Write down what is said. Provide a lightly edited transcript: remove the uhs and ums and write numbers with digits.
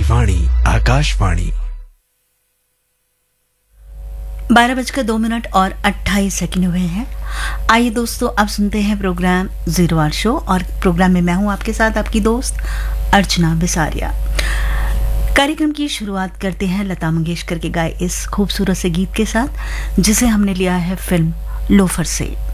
वाणी आकाशवाणी। 12:02 और 28 सेकंड हुए हैं। आइए दोस्तों, अब सुनते हैं प्रोग्राम जीरो आवर शो, और प्रोग्राम में मैं हूं आपके साथ आपकी दोस्त अर्चना बिसारिया। कार्यक्रम की शुरुआत करते हैं लता मंगेशकर के गाए इस खूबसूरत से गीत के साथ, जिसे हमने लिया है फिल्म लोफर से।